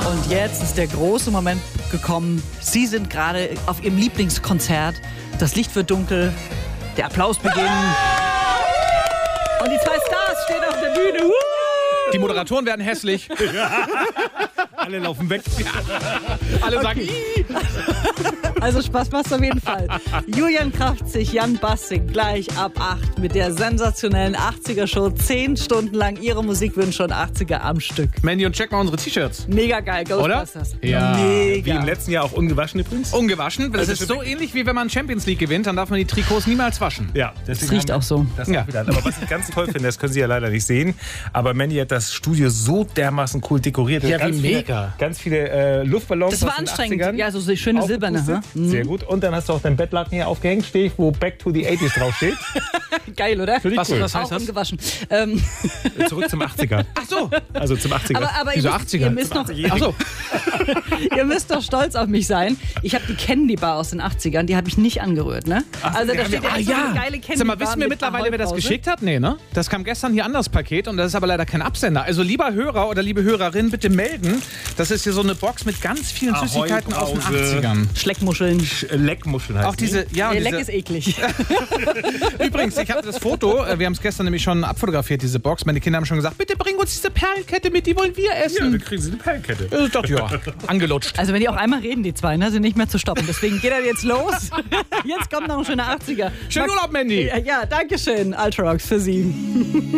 Und jetzt ist der große Moment gekommen. Sie sind gerade auf Ihrem Lieblingskonzert. Das Licht wird dunkel. Der Applaus beginnt. Und die zwei Stars stehen auf der Bühne. Die Moderatoren werden hässlich. Alle laufen weg. Alle sagen, Also Spaß macht's auf jeden Fall. Julian Kraftzig, Jan Bassig gleich ab 8 mit der sensationellen 80er-Show. 10 Stunden lang ihre Musikwünsche und 80er am Stück. Mandy, und check mal unsere T-Shirts. Mega geil, Ghostbusters. Ja. Mega. Wie im letzten Jahr auch ungewaschen übrigens. Ungewaschen. Das ist so ähnlich, wie wenn man Champions League gewinnt, dann darf man die Trikots niemals waschen. Ja, Das riecht auch so. Das Ja. wieder an. Aber was ich ganz toll finde, das können Sie ja leider nicht sehen, aber Mandy hat das Studio so dermaßen cool dekoriert. Ja, ganz wie viele, mega. Ganz viele Luftballons Das war aus den anstrengend. 80ern. Ja, so schöne silberne. aufgepustet. Sehr gut. Und dann hast du auch dein Bettlaken hier aufgehängt, wo Back to the 80s draufsteht. Geil, oder? Finde ich Was, cool. was heißt Auch das? ungewaschen. Zurück zum 80er. Ach so. Also zum 80er. Aber Wieso ihr 80er? müsst noch, Ach so. ihr müsst doch stolz auf mich sein. Ich habe die Candy Bar aus den 80ern, die habe ich nicht angerührt, ne? Also da steht ja extra eine geile Candy Sag mal, Bar wissen wir mit mittlerweile, wer das Ahoi-Brause. geschickt hat? Nee, ne? Das kam gestern hier an, das Paket, und das ist aber leider kein Absender. Also lieber Hörer oder liebe Hörerin, bitte melden. Das ist hier so eine Box mit ganz vielen Süßigkeiten aus den Ahoi-Brause. 80ern. Schleckmuscheln. Leckmuscheln heißt Auch diese, ja, und Nee, Leck diese, ist eklig. übrigens, ich hatte das Foto, wir haben es gestern nämlich schon abfotografiert, diese Box. Meine Kinder haben schon gesagt, bitte bring uns diese Perlenkette mit, die wollen wir Ja, essen. dann kriegen Sie eine Perlenkette. Ich dachte, ja, angelutscht. Also wenn die auch einmal reden, die zwei, ne, sind nicht mehr zu stoppen. Deswegen geht er jetzt los. Jetzt kommt noch ein schöner 80er. Schönen Urlaub, Mandy. Ja, danke schön, Ultravox für Sie.